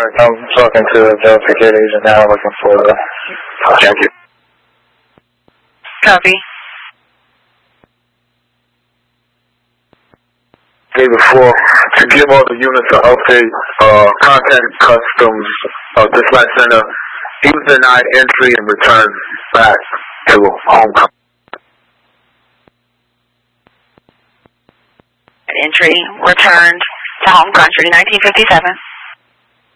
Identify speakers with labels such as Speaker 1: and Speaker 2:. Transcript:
Speaker 1: I'm talking to the verification agent now, looking for the... Thank you.
Speaker 2: Copy.
Speaker 1: Day before, to give all the units an update, contact customs, dispatch center, he was denied entry and returned back to home.
Speaker 2: Entry returned to home country, 1957.